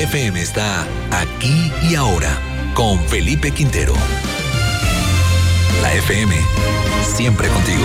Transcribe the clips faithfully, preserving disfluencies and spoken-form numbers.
F M está aquí y ahora con Felipe Quintero. La F M, siempre contigo.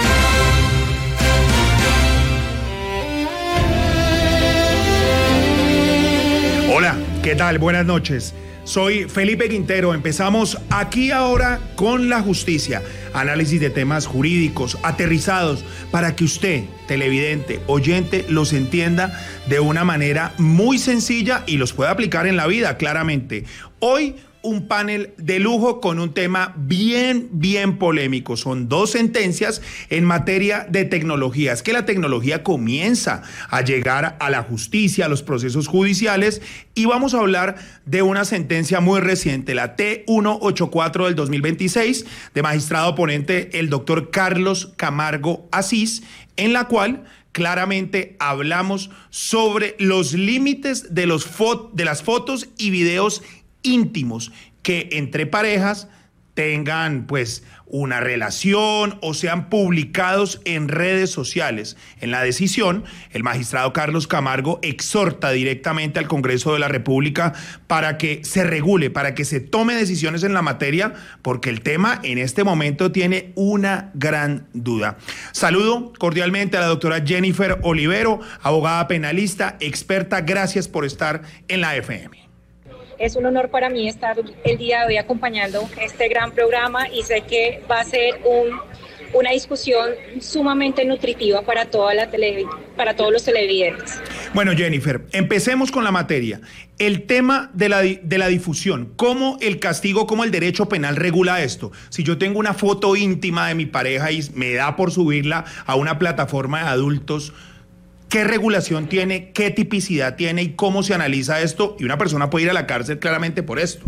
Hola, ¿qué tal? Buenas noches. Soy Felipe Quintero. Empezamos aquí ahora con la justicia. Análisis de temas jurídicos aterrizados para que usted, televidente, oyente, los entienda de una manera muy sencilla y los pueda aplicar en la vida, claramente. Hoy un panel de lujo con un tema bien, bien polémico. Son dos sentencias en materia de tecnología. Es que la tecnología comienza a llegar a la justicia, a los procesos judiciales, y vamos a hablar de una sentencia muy reciente, la T ciento ochenta y cuatro del dos mil veintiséis, de magistrado ponente el doctor Carlos Camargo Asís, en la cual claramente hablamos sobre los límites de, los fo- de las fotos y videos íntimos que entre parejas tengan pues una relación o sean publicados en redes sociales. En la decisión, el magistrado Carlos Camargo exhorta directamente al Congreso de la República para que se regule, para que se tome decisiones en la materia, porque el tema en este momento tiene una gran duda. Saludo cordialmente a la doctora Jennifer Olivero, abogada penalista, experta. Gracias por estar en la F M. Es un honor para mí estar el día de hoy acompañando este gran programa y sé que va a ser un, una discusión sumamente nutritiva para, toda la tele, para todos los televidentes. Bueno, Jennifer, empecemos con la materia. El tema de la, de la difusión, ¿cómo el castigo, cómo el derecho penal regula esto? Si yo tengo una foto íntima de mi pareja y me da por subirla a una plataforma de adultos, ¿qué regulación tiene, qué tipicidad tiene y cómo se analiza esto? Y una persona puede ir a la cárcel claramente por esto.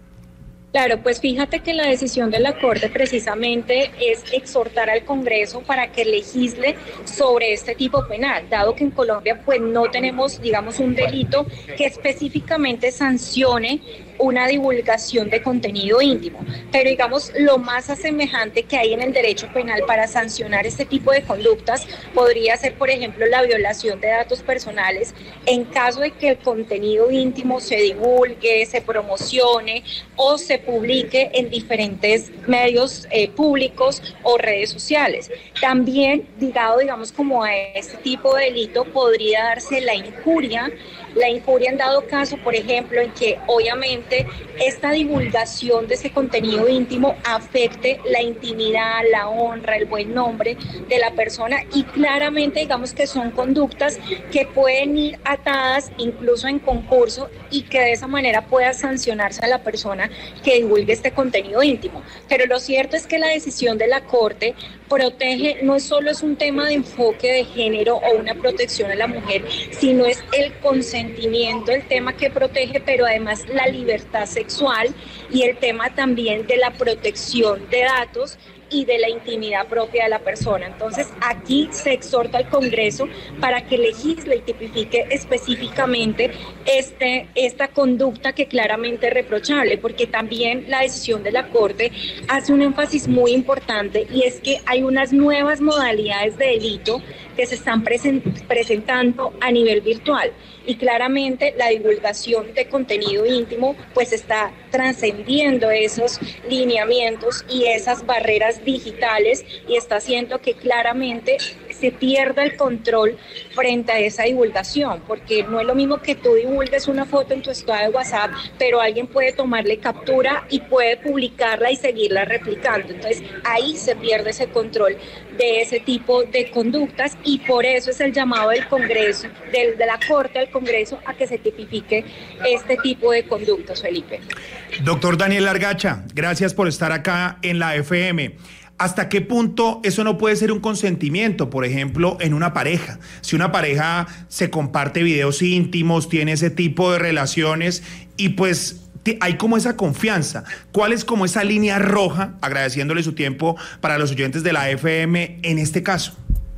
Claro, pues fíjate que la decisión de la Corte precisamente es exhortar al Congreso para que legisle sobre este tipo penal, dado que en Colombia pues no tenemos, digamos, un delito que específicamente sancione una divulgación de contenido íntimo, pero digamos lo más asemejante que hay en el derecho penal para sancionar este tipo de conductas podría ser, por ejemplo, la violación de datos personales en caso de que el contenido íntimo se divulgue, se promocione o se publique en diferentes medios eh, públicos o redes sociales. También, ligado, digamos, como a este tipo de delito, podría darse la injuria, la injuria en dado caso, por ejemplo, en que obviamente esta divulgación de ese contenido íntimo afecte la intimidad, la honra, el buen nombre de la persona, y claramente digamos que son conductas que pueden ir atadas incluso en concurso y que de esa manera pueda sancionarse a la persona que divulgue este contenido íntimo. Pero lo cierto es que la decisión de la Corte protege, no solo es un tema de enfoque de género o una protección a la mujer, sino es el consentimiento, el tema que protege, pero además la libertad sexual y el tema también de la protección de datos y de la intimidad propia de la persona. Entonces, aquí se exhorta al Congreso para que legisle y tipifique específicamente este, esta conducta que claramente es reprochable, porque también la decisión de la Corte hace un énfasis muy importante, y es que hay unas nuevas modalidades de delito que se están present- presentando a nivel virtual, y claramente la divulgación de contenido íntimo pues está trascendiendo esos lineamientos y esas barreras digitales, y está haciendo que claramente se pierda el control frente a esa divulgación, porque no es lo mismo que tú divulgues una foto en tu estado de WhatsApp, pero alguien puede tomarle captura y puede publicarla y seguirla replicando. Entonces ahí se pierde ese control de ese tipo de conductas, y por eso es el llamado del Congreso, del, de la Corte al Congreso, a que se tipifique este tipo de conductas, Felipe. Doctor Daniel Largacha, gracias por estar acá en la F M. ¿Hasta qué punto eso no puede ser un consentimiento, por ejemplo, en una pareja? Si una pareja se comparte videos íntimos, tiene ese tipo de relaciones y pues hay como esa confianza. ¿Cuál es como esa línea roja, agradeciéndole su tiempo para los oyentes de la F M en este caso?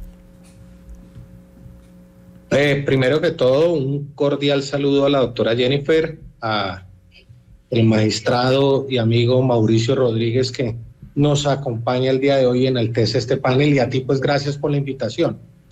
Eh, primero que todo, un cordial saludo a la doctora Jennifer, a el magistrado y amigo Mauricio Rodríguez, que nos acompaña el día de hoy en el T E S este panel, y a ti pues gracias por la invitación.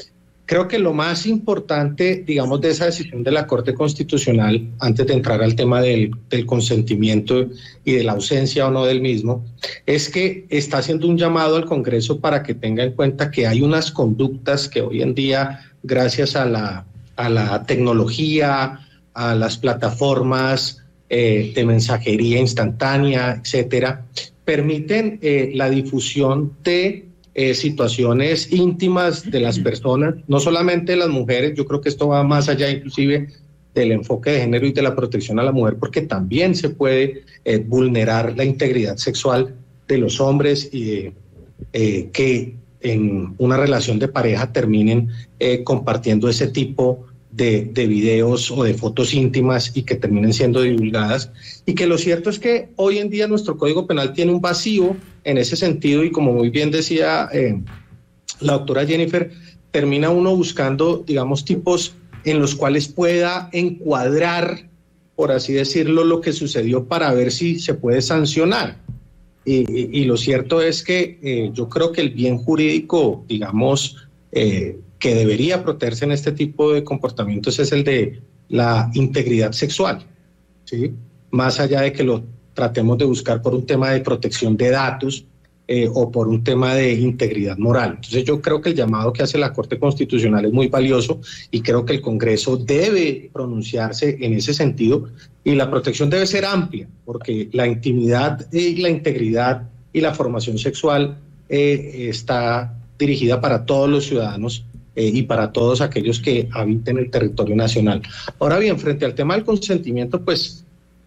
creo que lo más importante, digamos, de esa decisión de la Corte Constitucional, antes de entrar al tema del, del consentimiento y de la ausencia o no del mismo, es que está haciendo un llamado al Congreso para que tenga en cuenta que hay unas conductas que hoy en día, gracias a la, a la tecnología, a las plataformas eh, de mensajería instantánea, etcétera, permiten eh, la difusión de Eh, situaciones íntimas de las personas, no solamente de las mujeres. Yo creo que esto va más allá inclusive del enfoque de género y de la protección a la mujer, porque también se puede eh, vulnerar la integridad sexual de los hombres y de, eh, que en una relación de pareja terminen eh, compartiendo ese tipo de, de videos o de fotos íntimas y que terminen siendo divulgadas. Y que lo cierto es que hoy en día nuestro Código Penal tiene un vacío en ese sentido, y como muy bien decía eh, la doctora Jennifer, termina uno buscando, digamos, tipos en los cuales pueda encuadrar, por así decirlo, lo que sucedió para ver si se puede sancionar. Y, y, y lo cierto es que eh, yo creo que el bien jurídico, digamos, eh, que debería protegerse en este tipo de comportamientos es el de la integridad sexual, ¿sí? Más allá de que lo tratemos de buscar por un tema de protección de datos eh, o por un tema de integridad moral. Entonces yo creo que el llamado que hace la Corte Constitucional es muy valioso y creo que el Congreso debe pronunciarse en ese sentido, y la protección debe ser amplia, porque la intimidad y la integridad y la formación sexual eh, está dirigida para todos los ciudadanos eh, y para todos aquellos que habiten el territorio nacional. Ahora bien, frente al tema del consentimiento, pues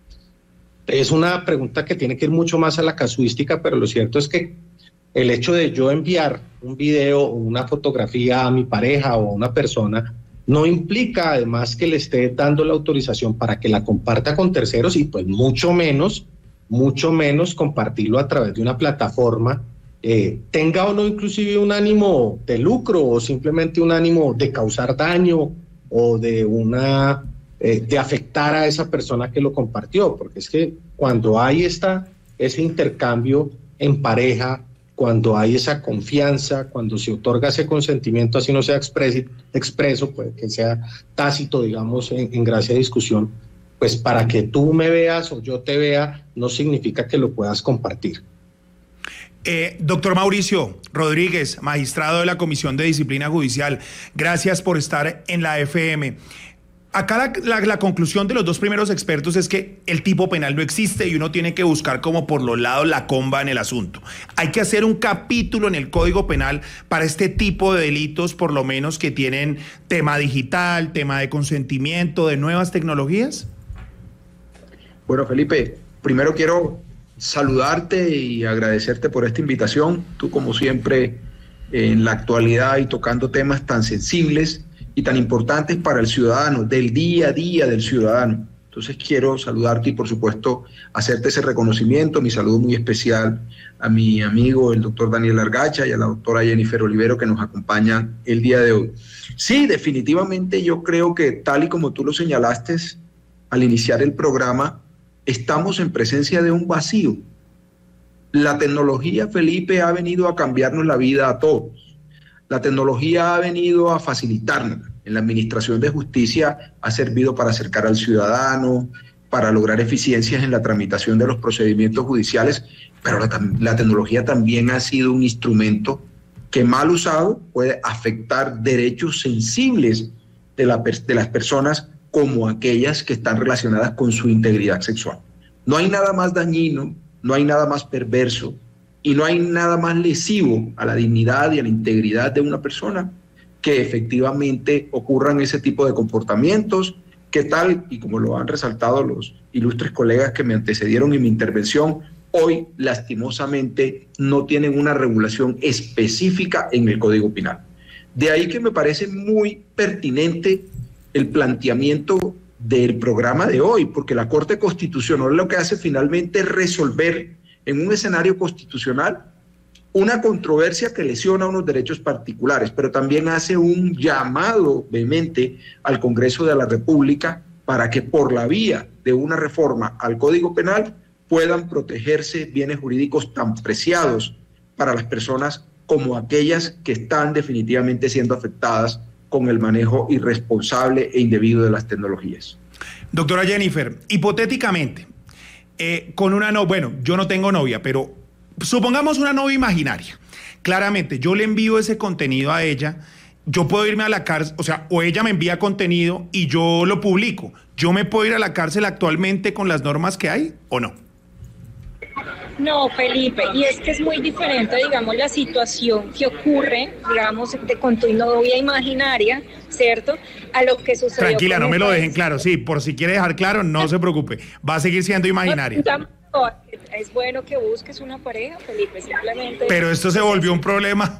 es una pregunta que tiene que ir mucho más a la casuística, pero lo cierto es que el hecho de yo enviar un video o una fotografía a mi pareja o a una persona no implica además que le esté dando la autorización para que la comparta con terceros, y pues mucho menos, mucho menos compartirlo a través de una plataforma, eh, tenga o no inclusive un ánimo de lucro o simplemente un ánimo de causar daño o de una... Eh, de afectar a esa persona que lo compartió, porque es que cuando hay esta, ese intercambio en pareja, cuando hay esa confianza, cuando se otorga ese consentimiento, así no sea expreso, expreso pues que sea tácito, digamos, en, en gracia de discusión, pues para que tú me veas o yo te vea, no significa que lo puedas compartir. Eh, doctor Mauricio Rodríguez, magistrado de la Comisión de Disciplina Judicial, gracias por estar en la F M. Acá la, la, la conclusión de los dos primeros expertos es que el tipo penal no existe y uno tiene que buscar como por los lados la comba en el asunto. Hay que hacer un capítulo en el Código Penal para este tipo de delitos, por lo menos que tienen tema digital, tema de consentimiento, de nuevas tecnologías. Bueno, Felipe, primero quiero saludarte y agradecerte por esta invitación. Tú, como siempre, en la actualidad y tocando temas tan sensibles y tan importantes para el ciudadano, del día a día del ciudadano. Entonces quiero saludarte y por supuesto hacerte ese reconocimiento, mi saludo muy especial a mi amigo el doctor Daniel Argacha y a la doctora Jennifer Olivero que nos acompañan el día de hoy. Sí, definitivamente yo creo que tal y como tú lo señalaste al iniciar el programa, estamos en presencia de un vacío. La tecnología, Felipe, ha venido a cambiarnos la vida a todos. La tecnología ha venido a facilitarnos. En la administración de justicia ha servido para acercar al ciudadano, para lograr eficiencias en la tramitación de los procedimientos judiciales, pero la, la tecnología también ha sido un instrumento que mal usado puede afectar derechos sensibles de, la, de las personas como aquellas que están relacionadas con su integridad sexual. No hay nada más dañino, no hay nada más perverso, y no hay nada más lesivo a la dignidad y a la integridad de una persona que efectivamente ocurran ese tipo de comportamientos que tal, y como lo han resaltado los ilustres colegas que me antecedieron en mi intervención, hoy lastimosamente no tienen una regulación específica en el Código Penal. De ahí que me parece muy pertinente el planteamiento del programa de hoy, porque la Corte Constitucional lo que hace finalmente es resolver en un escenario constitucional una controversia que lesiona unos derechos particulares, pero también hace un llamado vehemente al Congreso de la República para que por la vía de una reforma al Código Penal puedan protegerse bienes jurídicos tan preciados para las personas como aquellas que están definitivamente siendo afectadas con el manejo irresponsable e indebido de las tecnologías. Doctora Jennifer, hipotéticamente, eh, con una no, bueno, yo no tengo novia, pero supongamos una novia imaginaria. Claramente, yo le envío ese contenido a ella, yo puedo irme a la cárcel, o sea, o ella me envía contenido y yo lo publico. ¿Yo me puedo ir a la cárcel actualmente con las normas que hay o no? No, Felipe, y es que es muy diferente, digamos, la situación que ocurre, digamos, de, con tu novia imaginaria, ¿cierto? A lo que sucedió. Tranquila, no me lo dejen país. claro, sí, por si quiere dejar claro, no se preocupe, va a seguir siendo imaginaria. No, es bueno que busques una pareja, Felipe, simplemente... Pero esto se volvió un problema,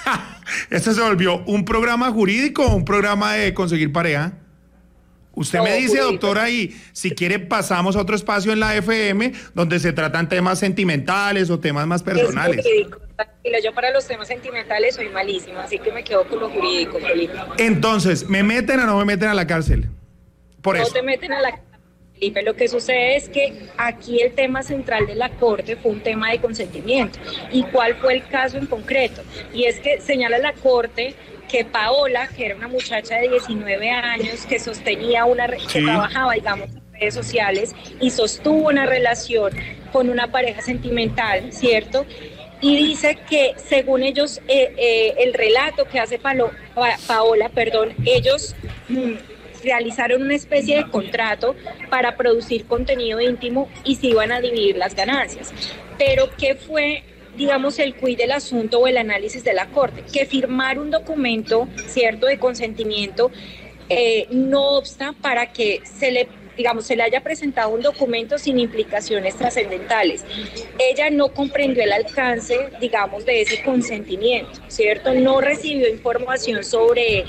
esto se volvió un programa jurídico o un programa de conseguir pareja. Usted no, me dice, jurídico. Doctora, y si quiere pasamos a otro espacio en la F M donde se tratan temas sentimentales o temas más personales. Es jurídico. Tranquila, yo para los temas sentimentales soy malísima, así que me quedo con lo jurídico, Felipe. Entonces, ¿me meten o no me meten a la cárcel? Por no eso. te meten a la cárcel, Felipe. Lo que sucede es que aquí el tema central de la Corte fue un tema de consentimiento. ¿Y cuál fue el caso en concreto? Y es que señala la Corte que Paola, que era una muchacha de diecinueve años, que sostenía una, sí. que trabajaba, digamos, en redes sociales y sostuvo una relación con una pareja sentimental, ¿cierto? Y dice que según ellos, eh, eh, el relato que hace Palo, pa, Paola, perdón, ellos mmm, realizaron una especie de contrato para producir contenido íntimo y se iban a dividir las ganancias. Pero ¿qué fue, digamos, el quid del asunto o el análisis de la Corte? Que firmar un documento, cierto, de consentimiento eh, no obsta para que se le, digamos, se le haya presentado un documento sin implicaciones trascendentales. Ella no comprendió el alcance, digamos, de ese consentimiento, ¿cierto? No recibió información sobre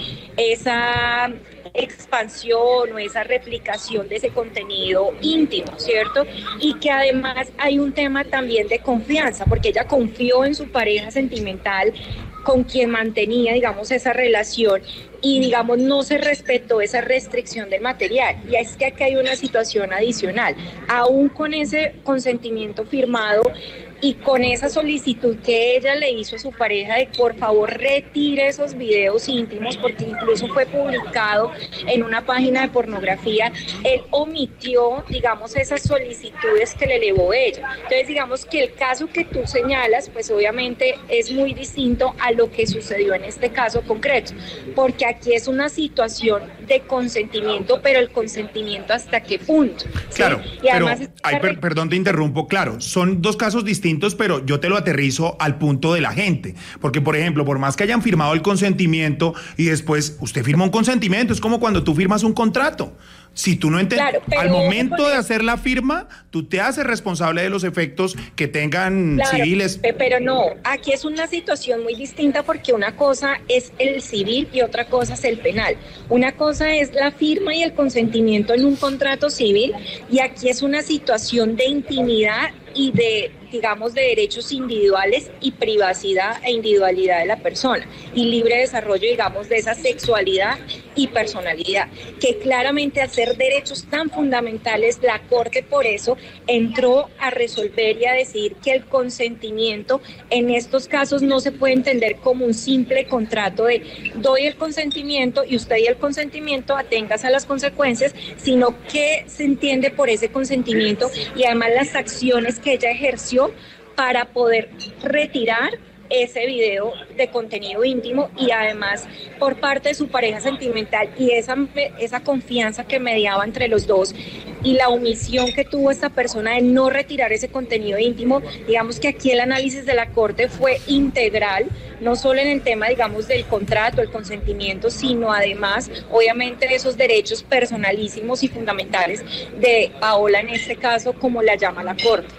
esa expansión o esa replicación de ese contenido íntimo, ¿cierto? Y que además hay un tema también de confianza, porque ella confió en su pareja sentimental con quien mantenía, digamos, esa relación y, digamos, no se respetó esa restricción del material. Y es que aquí hay una situación adicional. Aún con ese consentimiento firmado y con esa solicitud que ella le hizo a su pareja de por favor retire esos videos íntimos, porque incluso fue publicado en una página de pornografía, él omitió, digamos, esas solicitudes que le elevó ella. Entonces, digamos que el caso que tú señalas, pues obviamente es muy distinto a lo que sucedió en este caso concreto, porque aquí es una situación de consentimiento, pero el consentimiento hasta qué punto. Claro, ¿sí? Y además, pero, ay, per, perdón te interrumpo, claro, son dos casos distintos, pero yo te lo aterrizo al punto de la gente, porque por ejemplo, por más que hayan firmado el consentimiento y después usted firma un consentimiento, es como cuando tú firmas un contrato. Si tú no entiendes, claro, al momento de hacer la firma, tú te haces responsable de los efectos que tengan claro, civiles. Pero no, aquí es una situación muy distinta porque una cosa es el civil y otra cosa es el penal. Una cosa es la firma y el consentimiento en un contrato civil y aquí es una situación de intimidad y de, digamos, de derechos individuales y privacidad e individualidad de la persona y libre desarrollo, digamos, de esa sexualidad y personalidad, que claramente al ser derechos tan fundamentales, la Corte por eso entró a resolver y a decir que el consentimiento en estos casos no se puede entender como un simple contrato de doy el consentimiento y usted y el consentimiento aténgase a las consecuencias, sino que se entiende por ese consentimiento y además las acciones que ella ejerció para poder retirar ese video de contenido íntimo y además por parte de su pareja sentimental y esa, esa confianza que mediaba entre los dos y la omisión que tuvo esta persona de no retirar ese contenido íntimo, digamos que aquí el análisis de la Corte fue integral, no solo en el tema, digamos, del contrato, el consentimiento, sino además, obviamente, de esos derechos personalísimos y fundamentales de Paola en este caso, como la llama la Corte.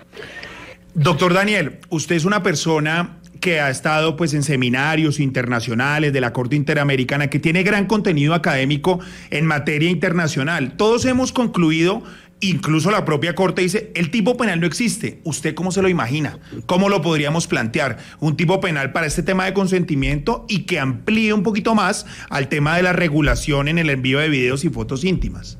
Doctor Daniel, usted es una persona que ha estado pues en seminarios internacionales de la Corte Interamericana, que tiene gran contenido académico en materia internacional. Todos hemos concluido, incluso la propia Corte dice, el tipo penal no existe. ¿Usted cómo se lo imagina? ¿Cómo lo podríamos plantear? Un tipo penal para este tema de consentimiento y que amplíe un poquito más al tema de la regulación en el envío de videos y fotos íntimas.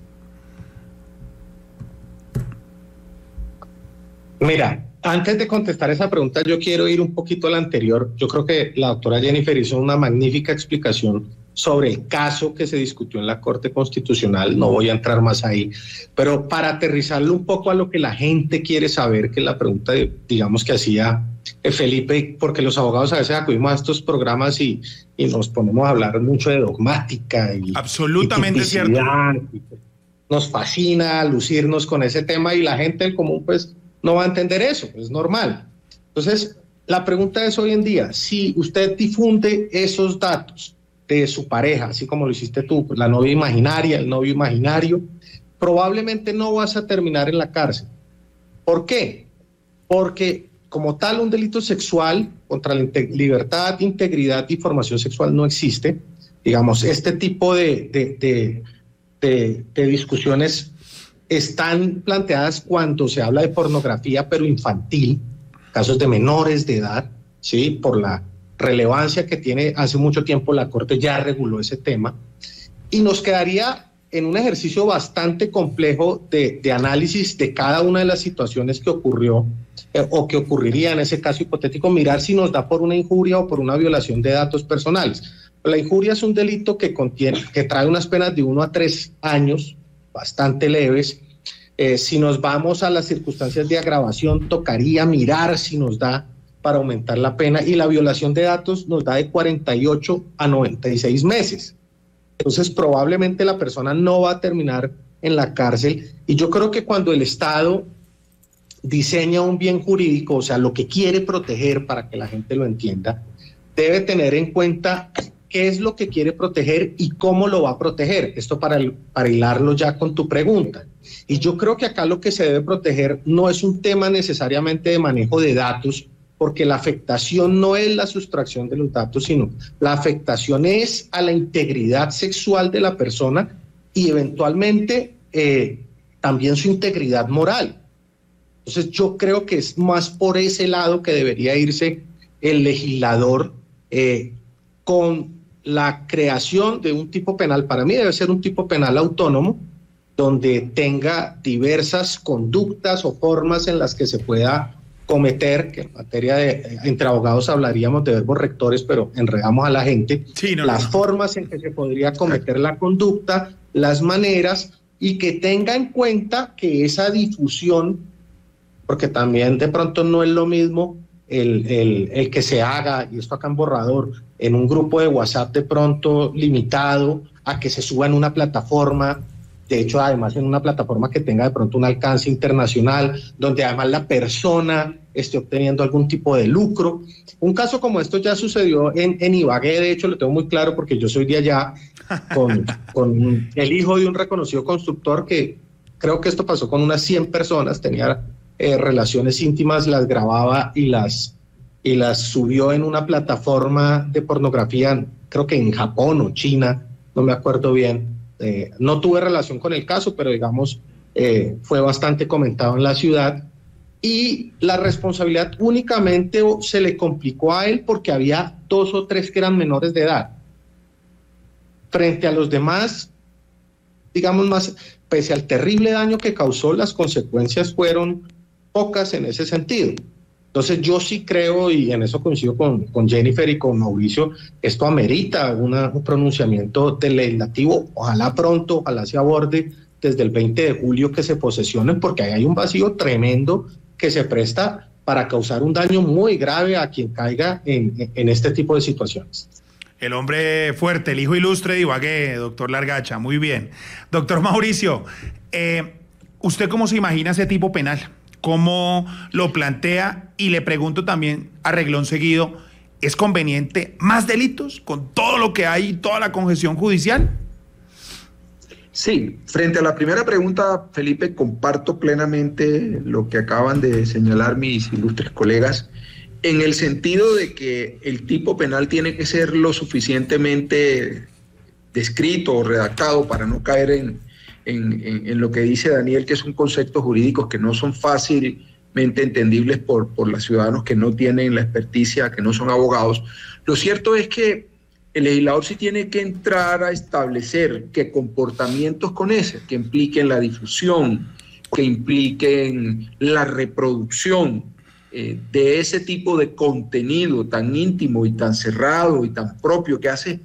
Mira, antes de contestar esa pregunta, yo quiero ir un poquito a la anterior. Yo creo que la doctora Jennifer hizo una magnífica explicación sobre el caso que se discutió en la Corte Constitucional, no voy a entrar más ahí, pero para aterrizarlo un poco a lo que la gente quiere saber, que es la pregunta, de, digamos, que hacía Felipe, porque los abogados a veces acudimos a estos programas y, y nos ponemos a hablar mucho de dogmática y absolutamente y cierto. Y nos fascina lucirnos con ese tema y la gente del común pues no va a entender eso, es normal. Entonces, la pregunta es hoy en día, si usted difunde esos datos de su pareja, así como lo hiciste tú, la novia imaginaria, el novio imaginario, probablemente no vas a terminar en la cárcel. ¿Por qué? Porque como tal un delito sexual contra la libertad, integridad y formación sexual no existe. Digamos, este tipo de, de, de, de, de discusiones están planteadas cuando se habla de pornografía, pero infantil, casos de menores de edad, ¿sí? Por la relevancia que tiene. Hace mucho tiempo la Corte ya reguló ese tema y nos quedaría en un ejercicio bastante complejo de, de análisis de cada una de las situaciones que ocurrió eh, o que ocurriría en ese caso hipotético, mirar si nos da por una injuria o por una violación de datos personales. La injuria es un delito que contiene, que trae unas penas de uno a tres años, bastante leves. Eh, si nos vamos a las circunstancias de agravación, tocaría mirar si nos da para aumentar la pena, y la violación de datos nos da de cuarenta y ocho a noventa y seis meses. Entonces probablemente la persona no va a terminar en la cárcel, y yo creo que cuando el Estado diseña un bien jurídico, o sea, lo que quiere proteger, para que la gente lo entienda, debe tener en cuenta qué es lo que quiere proteger y cómo lo va a proteger. Esto para, el, para hilarlo ya con tu pregunta. Y yo creo que acá lo que se debe proteger no es un tema necesariamente de manejo de datos, porque la afectación no es la sustracción de los datos, sino la afectación es a la integridad sexual de la persona y eventualmente eh, también su integridad moral. Entonces yo creo que es más por ese lado que debería irse el legislador eh, con la creación de un tipo penal. Para mí debe ser un tipo penal autónomo, donde tenga diversas conductas o formas en las que se pueda cometer, que en materia de, entre abogados hablaríamos de verbos rectores, pero enredamos a la gente, sí, no, las no. formas en que se podría cometer la conducta, las maneras, y que tenga en cuenta que esa difusión, porque también de pronto no es lo mismo el, el, el que se haga, y esto acá en borrador, en un grupo de WhatsApp de pronto limitado, a que se suba en una plataforma. De hecho, además, en una plataforma que tenga de pronto un alcance internacional, donde además la persona esté obteniendo algún tipo de lucro. Un caso como esto ya sucedió en, en Ibagué, de hecho lo tengo muy claro porque yo soy de allá, con, con el hijo de un reconocido constructor, que creo que esto pasó con unas cien personas, tenía eh, relaciones íntimas, las grababa y las, y las subió en una plataforma de pornografía, creo que en Japón o China, no me acuerdo bien. Eh, no tuve relación con el caso, pero digamos, eh, fue bastante comentado en la ciudad, y la responsabilidad únicamente se le complicó a él porque había dos o tres que eran menores de edad. Frente a los demás, digamos, más, pese al terrible daño que causó, las consecuencias fueron pocas en ese sentido. Entonces yo sí creo, y en eso coincido con, con Jennifer y con Mauricio, esto amerita una, un pronunciamiento del legislativo, ojalá pronto, ojalá se aborde desde el veinte de julio que se posesionen, porque ahí hay un vacío tremendo que se presta para causar un daño muy grave a quien caiga en, en este tipo de situaciones. El hombre fuerte, el hijo ilustre de Ibagué, doctor Largacha, muy bien. Doctor Mauricio, eh, ¿usted cómo se imagina ese tipo penal? ¿Cómo lo plantea? Y le pregunto también, a reglón seguido, ¿es conveniente más delitos con todo lo que hay, toda la congestión judicial? Sí, frente a la primera pregunta, Felipe, comparto plenamente lo que acaban de señalar mis ilustres colegas, en el sentido de que el tipo penal tiene que ser lo suficientemente descrito o redactado para no caer en, en, en, en lo que dice Daniel, que son conceptos jurídicos que no son fácilmente entendibles por, por los ciudadanos que no tienen la experticia, que no son abogados. Lo cierto es que el legislador sí tiene que entrar a establecer que comportamientos con ese, que impliquen la difusión, que impliquen la reproducción eh, de ese tipo de contenido tan íntimo y tan cerrado y tan propio que hace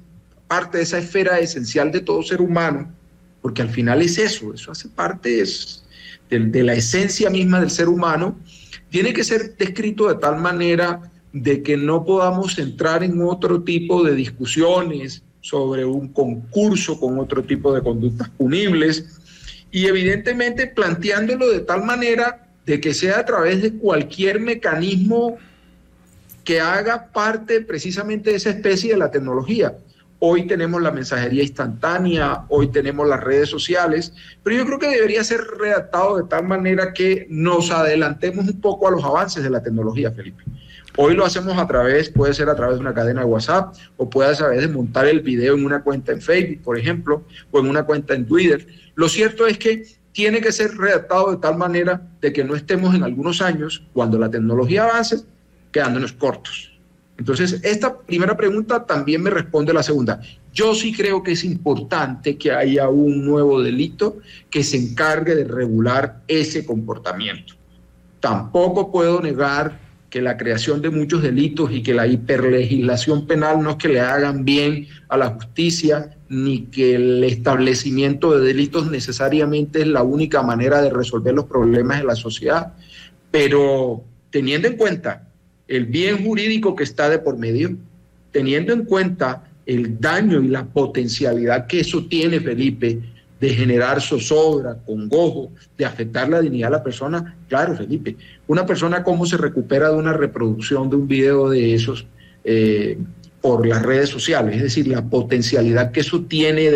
parte de esa esfera esencial de todo ser humano, porque al final es eso, eso hace parte es de, de la esencia misma del ser humano, tiene que ser descrito de tal manera de que no podamos entrar en otro tipo de discusiones sobre un concurso con otro tipo de conductas punibles, y evidentemente planteándolo de tal manera de que sea a través de cualquier mecanismo que haga parte precisamente de esa especie de la tecnología. Hoy tenemos la mensajería instantánea, hoy tenemos las redes sociales, pero yo creo que debería ser redactado de tal manera que nos adelantemos un poco a los avances de la tecnología, Felipe. Hoy lo hacemos a través, puede ser a través de una cadena de WhatsApp, o puede ser a través de montar el video en una cuenta en Facebook, por ejemplo, o en una cuenta en Twitter. Lo cierto es que tiene que ser redactado de tal manera de que no estemos en algunos años, cuando la tecnología avance, quedándonos cortos. Entonces, esta primera pregunta también me responde la segunda. Yo sí creo que es importante que haya un nuevo delito que se encargue de regular ese comportamiento. Tampoco puedo negar que la creación de muchos delitos y que la hiperlegislación penal no es que le hagan bien a la justicia, ni que el establecimiento de delitos necesariamente es la única manera de resolver los problemas de la sociedad, pero teniendo en cuenta el bien jurídico que está de por medio, teniendo en cuenta el daño y la potencialidad que eso tiene, Felipe, de generar zozobra, congojo, de afectar la dignidad de la persona. Claro, Felipe, una persona cómo se recupera de una reproducción de un video de esos eh, por las redes sociales, es decir, la potencialidad que eso tiene de